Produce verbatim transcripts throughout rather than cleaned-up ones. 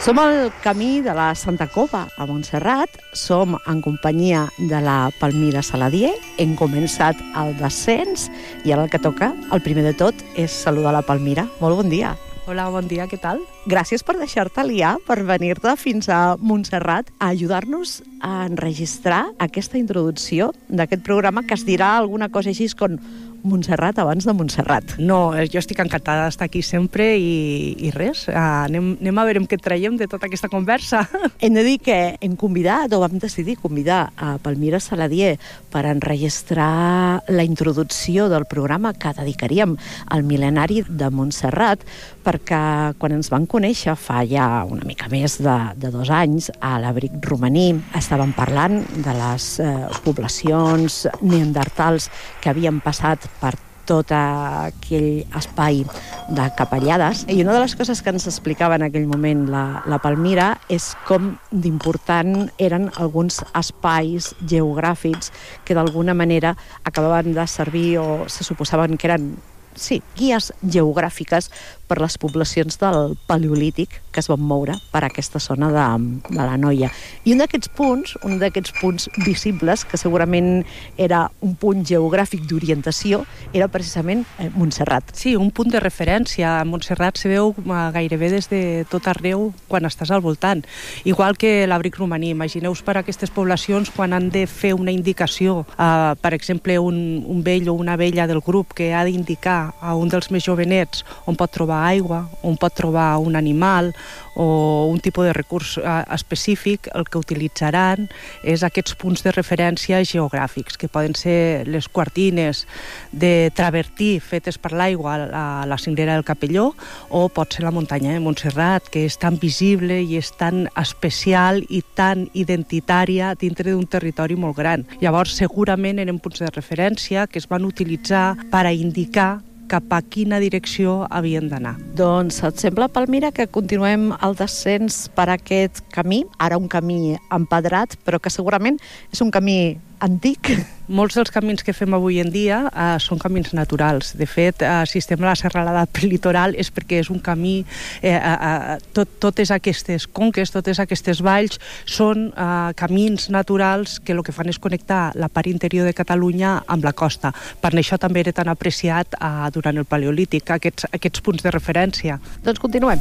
Som al camí de la Santa Cova, a Montserrat. Som en companyia de la Palmira Saladier. Hem començat el descens i ara el que toca, el primer de tot, és saludar la Palmira. Molt bon dia. Hola, bon dia, què tal? Gràcies per deixar-te liar, per venir-te fins a Montserrat a ajudar-nos a enregistrar aquesta introducció d'aquest programa que es dirà alguna cosa així com Montserrat abans de Montserrat. No, jo estic encantada d'estar aquí sempre i, i res, uh, anem, anem a veure què traiem de tota aquesta conversa. Hem de dir que hem convidat, o vam decidir convidar a Palmira Saladier per enregistrar la introducció del programa que dedicaríem al mil·lenari de Montserrat, perquè quan ens van conèixer fa ja una mica més de, de dos anys a l'Abric Romaní estàvem parlant de les eh, poblacions neandertals que havien passat per tot aquell espai de capellades. I una de les coses que ens explicava en aquell moment la, la Palmira és com d'important eren alguns espais geogràfics que d'alguna manera acabaven de servir o se suposaven que eren sí, guies geogràfiques per les poblacions del Paleolític que es van moure per aquesta zona de, de la Noia. I un d'aquests punts, un d'aquests punts visibles, que segurament era un punt geogràfic d'orientació, era precisament eh, Montserrat. Sí, un punt de referència. Montserrat se veu gairebé des de tot arreu quan estàs al voltant. Igual que l'Abric Romaní. Imagineu-vos per aquestes poblacions quan han de fer una indicació, eh, per exemple, un, un vell o una vella del grup que ha d'indicar a un dels més jovenets on pot trobar aigua, on pot trobar un animal o un tipus de recurs uh, específic, el que utilitzaran és aquests punts de referència geogràfics, que poden ser les quartines de travertí fetes per l'aigua a la cinglera del Capelló, o pot ser la muntanya de Montserrat, que és tan visible i és tan especial i tan identitària dintre d'un territori molt gran. Llavors, segurament eren punts de referència que es van utilitzar per a indicar cap a quina direcció havien d'anar. Doncs et sembla, Palmira, que continuem el descens per aquest camí, ara un camí empedrat, però que segurament és un camí antic? Molts dels camins que fem avui en dia eh, són camins naturals. De fet, eh, si estem a la serralada prelitoral és perquè és un camí, eh, eh, tot, totes aquestes conques, totes aquestes valls són eh, camins naturals que el que fan és connectar la part interior de Catalunya amb la costa. Per això també era tan apreciat eh, durant el Paleolític, aquests, aquests punts de referència. Doncs continuem.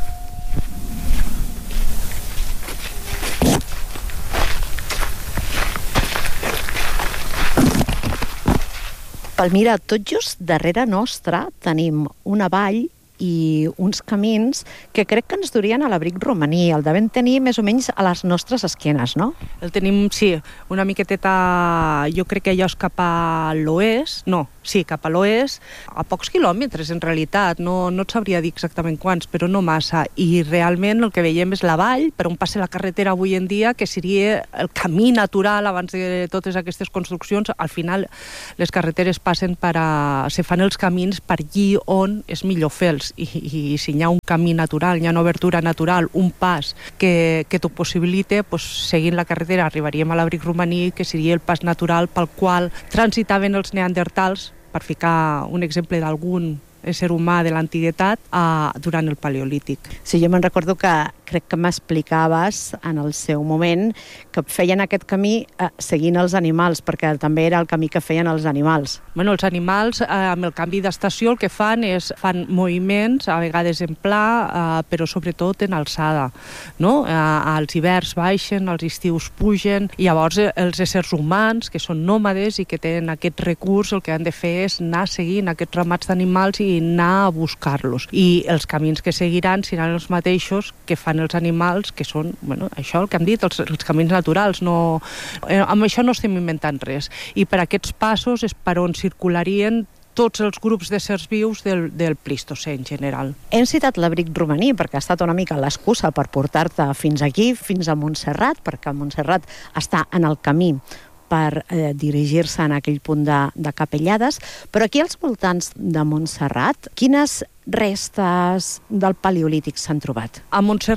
Palmira, tot just darrere nostra tenim una vall i uns camins que crec que ens durien a l'Abric Romaní. El devem tenir més o menys a les nostres esquenes, no? El tenim, sí, una miqueteta, jo crec que allò és cap a l'oest, no, sí, cap a l'oest, a pocs quilòmetres en realitat, no, no et sabria dir exactament quants, però no massa, i realment el que veiem és la vall, per on passa la carretera avui en dia, que seria el camí natural abans de totes aquestes construccions. Al final les carreteres passen per a... se fan els camins per allí on és millor fer-los. I, i si hi ha un camí natural, hi ha una obertura natural, un pas que, que t'ho possibilita, pues, seguint la carretera arribaríem a l'Abric Romaní, que seria el pas natural pel qual transitaven els neandertals, per ficar un exemple d'algun ésser humà de l'antiguitat, eh, durant el Paleolític. Sí, jo me'n recordo que crec que m'explicaves en el seu moment que feien aquest camí eh, seguint els animals, perquè també era el camí que feien els animals. Bueno, els animals, eh, amb el canvi d'estació, el que fan és fan moviments, a vegades en pla, eh, però sobretot en alçada, no? Eh, als hiverns baixen, als estius pugen, i llavors eh, els éssers humans, que són nòmades i que tenen aquest recurs, el que han de fer és anar seguint aquests ramats d'animals i anar a buscar-los. I els camins que seguiran seran els mateixos que fan els animals, que són, bueno, això el que hem dit, els, els camins naturals. No, eh, amb això no estem inventant res. I per aquests passos és per on circularien tots els grups d'éssers vius del, del Plistocè en general. Hem citat l'Abric Romaní perquè ha estat una mica l'excusa per portar-te fins aquí, fins a Montserrat, perquè Montserrat està en el camí per eh, dirigir-se en aquell punt de, de capellades, però aquí als voltants de Montserrat, quines restes del Paleolític s'han trobat? A Montserrat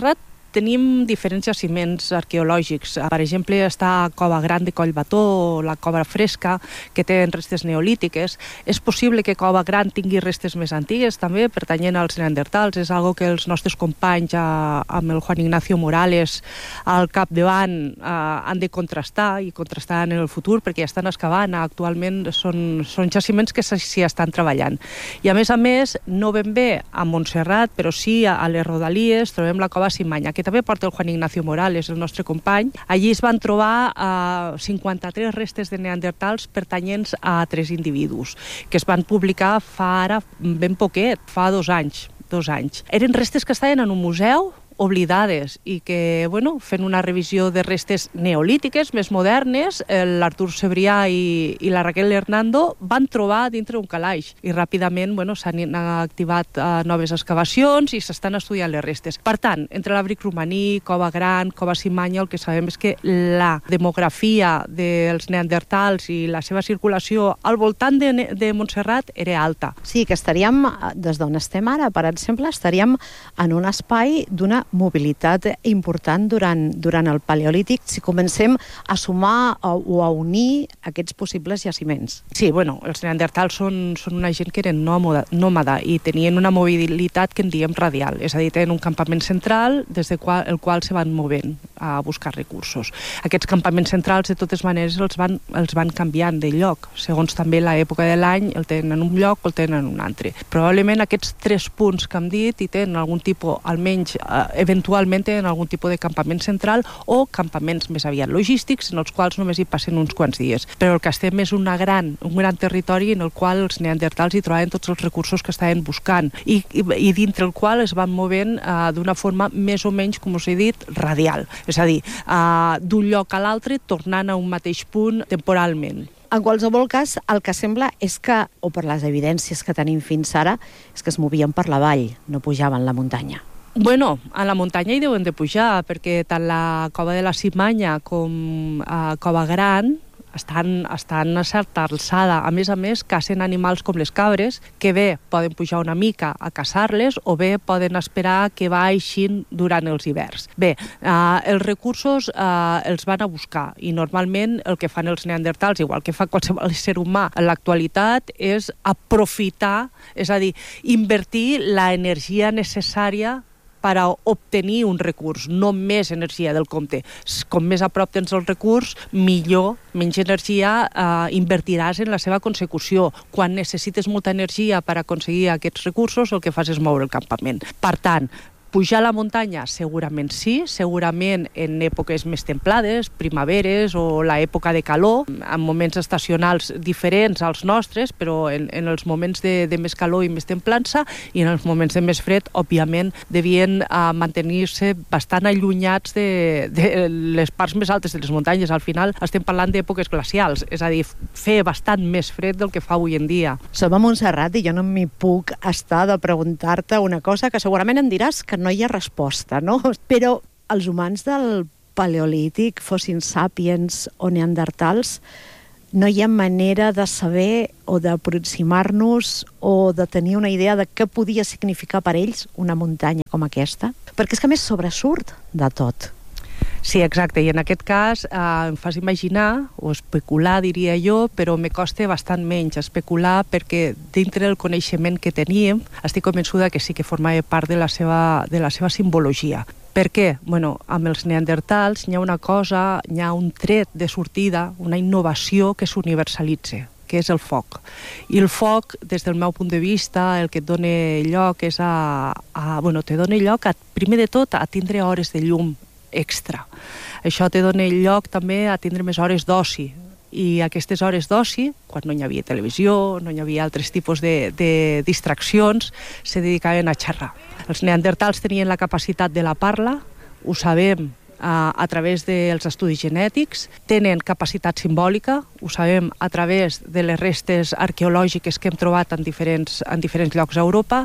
tenim diferents jaciments arqueològics. Per exemple, està Cova Gran de Collbató o la Cova Fresca, que tenen restes neolítiques. És possible que Cova Gran tingui restes més antigues, també, pertanyent als neandertals. És algo que els nostres companys, eh, amb el Juan Ignacio Morales al capdavant, eh, han de contrastar, i contrastar en el futur, perquè ja estan excavant. Actualment són, són jaciments que s'hi estan treballant. I a més a més, no ben bé a Montserrat, però sí a les Rodalies, trobem la Cova Simanya, que també porta el Juan Ignacio Morales, el nostre company. Allí es van trobar eh, cinquanta-tres restes de neandertals pertanyents a tres individus, que es van publicar fa ara ben poquet, fa dos anys. dos anys. Eren restes que estaven en un museu, oblidades, i que, bueno, fent una revisió de restes neolítiques més modernes, l'Artur Cebrià i, i la Raquel Hernando van trobar dintre un calaix i ràpidament, bueno, s'han activat uh, noves excavacions i s'estan estudiant les restes. Per tant, entre l'abric romaní, Cova Gran, Cova Simanya, el que sabem és que la demografia dels neandertals i la seva circulació al voltant de, de Montserrat era alta. Sí, que estaríem, des d'on estem ara, per exemple, estaríem en un espai d'una mobilitat important durant, durant el Paleolític, si comencem a sumar o, o a unir aquests possibles jaciments. Sí, bueno, els neandertals són, són una gent que eren nòmada, nòmada i tenien una mobilitat que en diem radial, és a dir, tenen un campament central des del qual, el qual se van movent a buscar recursos. Aquests campaments centrals, de totes maneres, els van, els van canviant de lloc, segons també l'època de l'any, el tenen en un lloc o el tenen en un altre. Probablement aquests tres punts que hem dit i tenen algun tipus, almenys eh, eventualment tenen algun tipus de campament central o campaments més aviat logístics en els quals només hi passen uns quants dies. Però el que estem és una gran, un gran territori en el qual els neandertals hi trobaven tots els recursos que estaven buscant i, i, i dintre el qual es van movent uh, d'una forma més o menys, com us he dit, radial. És a dir, uh, d'un lloc a l'altre tornant a un mateix punt temporalment. En qualsevol cas, el que sembla és que, o per les evidències que tenim fins ara, és que es movien per la vall, no pujaven la muntanya. Bueno, a la muntanya hi deuen de pujar, perquè tant la Cova de la Simanya com a Cova Gran estan, estan a certa alçada. A més a més, cacen animals com les cabres, que bé poden pujar una mica a caçar-les o bé poden esperar que baixin durant els hiverns. Bé, eh, els recursos eh, els van a buscar i normalment el que fan els neandertals, igual que fa qualsevol ser humà en l'actualitat, és aprofitar, és a dir, invertir la energia necessària per a obtenir un recurs, no més energia del compte. Com més a prop tens el recurs, millor, menys energia eh, invertiràs en la seva consecució. Quan necessites molta energia per aconseguir aquests recursos, el que fas és moure el campament. Per tant, pujar a la muntanya segurament sí, segurament en èpoques més templades, primaveres o l'època de calor, en moments estacionals diferents als nostres, però en, en els moments de, de més calor i més templança, i en els moments de més fred, òbviament, devien uh, mantenir-se bastant allunyats de, de les parts més altes de les muntanyes. Al final estem parlant d'èpoques glacials, és a dir, fer bastant més fred del que fa avui en dia. Som a Montserrat i jo no m'hi puc estar de preguntar-te una cosa que segurament em diràs que no hi ha resposta, no? Però els humans del Paleolític, fossin sàpiens o neandertals, no hi ha manera de saber o d'aproximar-nos o de tenir una idea de què podia significar per ells una muntanya com aquesta? Perquè és que a més sobresurt de tot. Sí, exacte, i en aquest cas eh, em fas imaginar, o especular diria jo, però me costa bastant menys especular perquè dintre del coneixement que teníem estic convençuda que sí que formava part de la seva, de la seva simbologia. Per què? Bueno, amb els neandertals hi ha una cosa, hi ha un tret de sortida, una innovació que s'universalitza, que és el foc. I el foc, des del meu punt de vista, el que et dona lloc és a... a bueno, te dona lloc, a, primer de tot, a tindre hores de llum extra. Això te dona lloc també a tindre més hores d'oci, i aquestes hores d'oci, quan no hi havia televisió, no hi havia altres tipus de, de distraccions, se dedicaven a xerrar. Els neandertals tenien la capacitat de la parla, ho sabem a, a través dels estudis genètics, tenen capacitat simbòlica, ho sabem a través de les restes arqueològiques que hem trobat en diferents, en diferents llocs a Europa,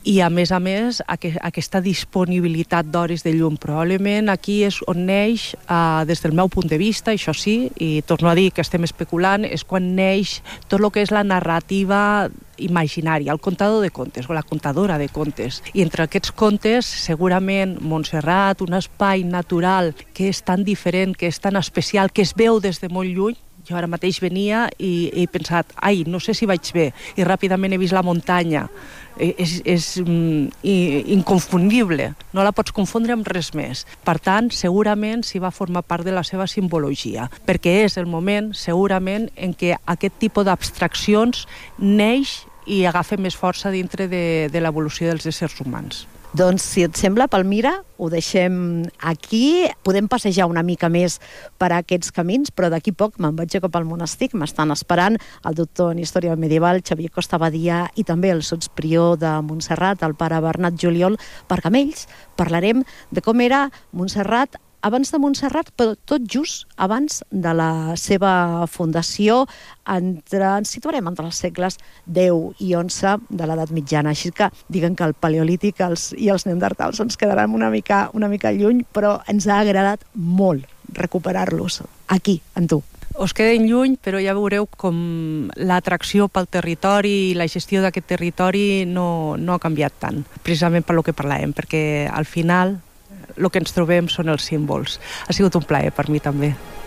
i a més a més aquesta disponibilitat d'hores de llum. Probablement aquí és on neix, eh, des del meu punt de vista, això sí, i torno a dir que estem especulant, és quan neix tot el que és la narrativa imaginària, el contador de contes o la contadora de contes. I entre aquests contes, segurament Montserrat, un espai natural que és tan diferent, que és tan especial, que es veu des de molt lluny. Jo ara mateix venia i he pensat, ai, no sé si vaig bé, i ràpidament he vist la muntanya. És, és mm, inconfundible, no la pots confondre amb res més. Per tant, segurament sí va formar part de la seva simbologia, perquè és el moment, segurament, en què aquest tipus d'abstraccions neix i agafa més força dintre de, de l'evolució dels éssers humans. Doncs, si et sembla, Palmira, ho deixem aquí. Podem passejar una mica més per aquests camins, però d'aquí poc me'n vaig cap al monestir. M'estan esperant el doctor en Història Medieval, Xavier Costa Badia, i també el sotsprior de Montserrat, el pare Bernat Juliol, perquè amb ells parlarem de com era Montserrat abans de Montserrat, però tot just abans de la seva fundació. Entre, ens situarem entre els segles deu i onze de l'edat mitjana, així que diguen que el paleolític els, i els neandertals ens quedaran una mica, una mica lluny, però ens ha agradat molt recuperar-los aquí, en tu. Us queden lluny, però ja veureu com l'atracció pel territori i la gestió d'aquest territori no, no ha canviat tant, precisament per lo que parlàvem, perquè al final el que ens trobem són els símbols. Ha sigut un plaer per mi també.